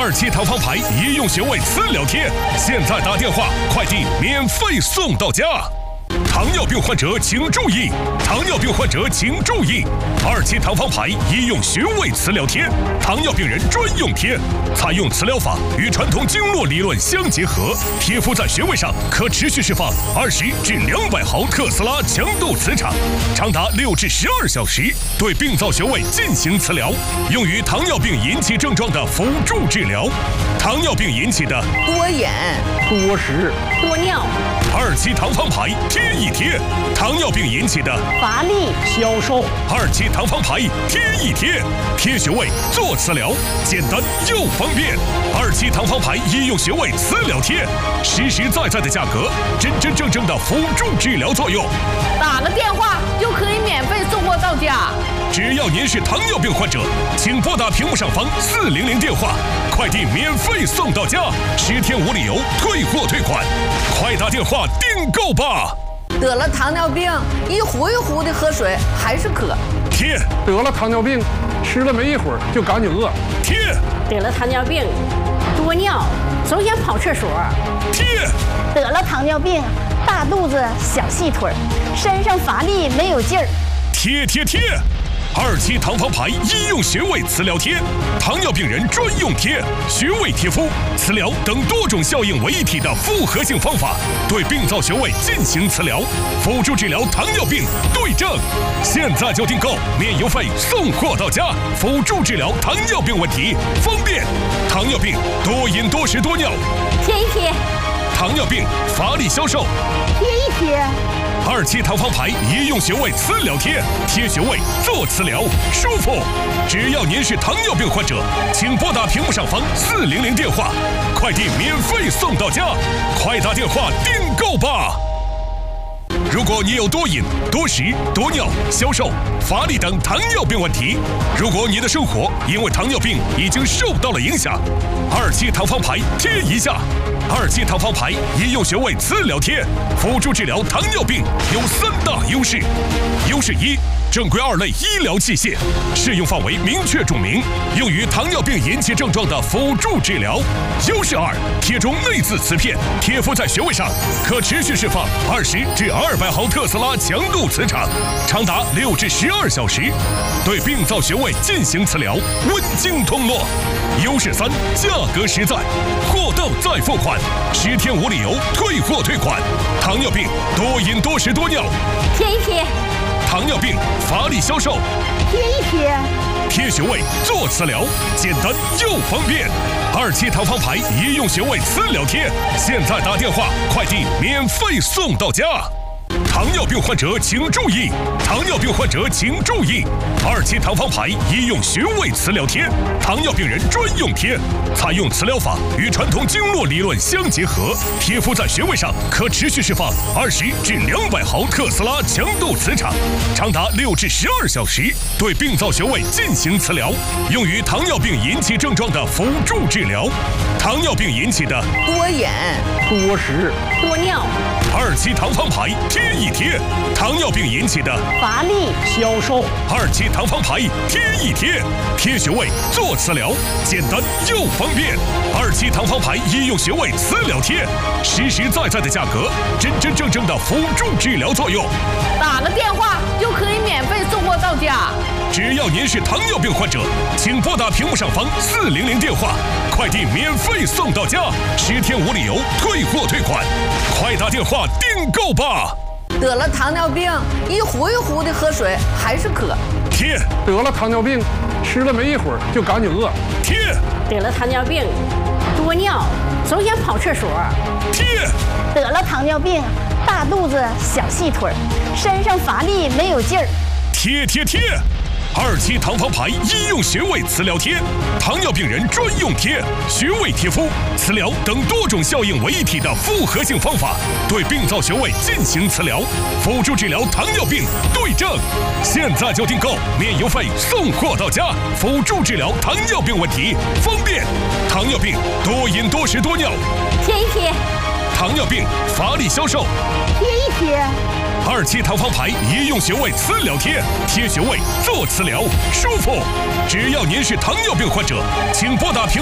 2期糖方牌医用穴位磁疗贴，现在打电话，快递免费送到家。糖尿病患者请注意！糖尿病患者请注意！2期糖方牌医用穴位磁疗贴，糖尿病人专用贴，采用磁疗法与传统经络理论相结合，贴敷在穴位上可持续释放20至200毫特斯拉强度磁场，长达6至12小时，对病灶穴位进行磁疗，用于糖尿病引起症状的辅助治疗。糖尿病引起的多眼、 多食、 多尿 ，2期糖方牌贴一贴；糖尿病引起的乏力、 消瘦 ，2期糖方牌贴一贴，贴穴位做磁疗，简单又方便。2期糖方牌医用穴位磁疗贴，实实在在的价格，真真正正的辅助治疗作用。 打个电话就可以免费送货到家。 只要您是糖尿病患者，请拨打屏幕上方400电话，快递免费送到家，10天无理由退货退款，快打电话订购吧。 得了糖尿病，一壶一壶的喝水还是渴。 贴， 得了糖尿病，吃了没一会儿就赶紧饿。 贴， 得了糖尿病，多尿，总想跑厕所。 贴， 得了糖尿病，大肚子小细腿，身上乏力没有劲儿。 贴贴贴！2期糖方牌医用穴位磁疗贴，糖尿病人专用贴，穴位贴敷、磁疗等多种效应为一体的复合性方法，对病灶穴位进行磁疗，辅助治疗糖尿病对症。现在就订购，免邮费送货到家，辅助治疗糖尿病问题，方便。糖尿病多饮多食多尿， 贴一贴； 糖尿病乏力消瘦， 贴一贴。 2期糖方牌医用穴位磁疗贴，贴穴位做磁疗，舒服。只要您是糖尿病患者，请拨打屏幕上方400电话，快递免费送到家，快打电话订购吧。如果你有多饮、多食、多尿、消瘦、乏力等糖尿病问题，如果你的生活因为糖尿病已经受到了影响，2期糖方牌贴一下。2期糖方牌医用穴位磁疗贴，辅助治疗糖尿病有3大优势。优势1，正规2类医疗器械，适用范围明确注明，用于糖尿病引起症状的辅助治疗。优势2，贴中内置磁片，贴敷在穴位上，可持续释放20至200毫特斯拉强度磁场，长达6至12小时，对病灶穴位进行磁疗，温经通络。优势3，价格实在，货到再付款，10天无理由退货退款。糖尿病多饮多食多尿， 贴一贴； 糖尿病乏力消瘦， 贴一贴。 贴穴位做磁疗，简单又方便。2期糖方牌医用穴位磁疗贴，现在打电话，快递免费送到家。糖尿病患者请注意！糖尿病患者请注意！2期糖方牌医用穴位磁疗贴，糖尿病人专用贴，采用磁疗法与传统经络理论相结合，贴敷在穴位上可持续释放20至200毫特斯拉强度磁场，长达6至12小时，对病灶穴位进行磁疗，用于糖尿病引起症状的辅助治疗。糖尿病引起的多眼、 多食、 多尿 2期糖方牌贴一贴，糖尿病引起的乏力、 消瘦 2期糖方牌贴一贴，贴穴位做磁疗，简单又方便。2期糖方牌医用穴位磁疗贴，实实在在的价格，真真正正的辅助治疗作用。 打个电话就可以免费送货到家。 只要您是糖尿病患者，请拨打屏幕上方400电话，快递免费送到家，10天无理由退货退款，快打电话订购吧。 得了糖尿病，一壶一壶的喝水还是渴。 贴， 得了糖尿病，吃了没一会儿就赶紧饿。 贴， 得了糖尿病，多尿，总想跑厕所。 贴， 得了糖尿病，大肚子小细腿，身上乏力没有劲儿。 贴贴贴！2期糖方牌医用穴位磁疗贴，糖尿病人专用贴，穴位贴敷、磁疗等多种效应为一体的复合性方法，对病灶穴位进行磁疗，辅助治疗糖尿病对症。现在就订购，免邮费送货到家，辅助治疗糖尿病问题，方便。糖尿病多饮多食多尿， 贴一贴； 糖尿病乏力消瘦， 贴一贴。 2期糖方牌医用穴位磁疗贴，贴穴位做磁疗，舒服。只要您是糖尿病患者，请拨打屏